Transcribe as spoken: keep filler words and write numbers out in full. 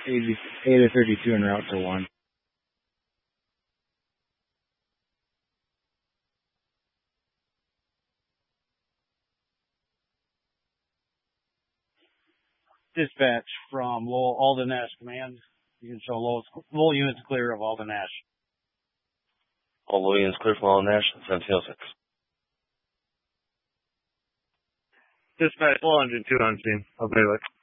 eighty, eight of thirty-two en route to one. Dispatch from Lowell Alden Nash Command. You can show Lowell, Lowell units clear of Alden Nash. All Lowell units clear from Alden Nash, seventeen oh six. Dispatch, Lowell Engine two on scene. I'll be like.